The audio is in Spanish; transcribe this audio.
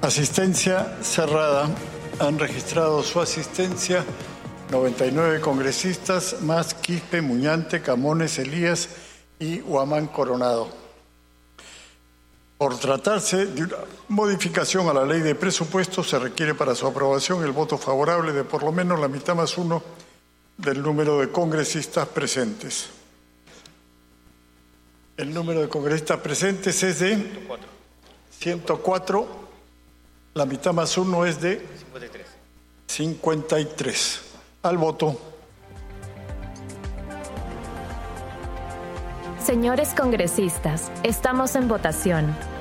Asistencia cerrada. Han registrado su asistencia 99 congresistas, más Quispe, Muñante, Camones, Elías y Huamán Coronado. Por tratarse de una modificación a la ley de presupuestos, se requiere para su aprobación el voto favorable de por lo menos la mitad más uno del número de congresistas presentes. El número de congresistas presentes es de 104. La mitad más uno es de 53. Al voto. Señores congresistas, estamos en votación.